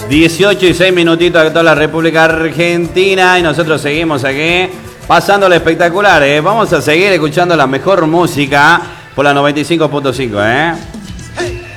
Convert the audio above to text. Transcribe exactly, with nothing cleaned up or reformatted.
dieciocho y seis minutitos de toda la República Argentina y nosotros seguimos aquí pasándolo espectacular. ¿eh? Vamos a seguir escuchando la mejor música por la noventa y cinco punto cinco. ¿eh?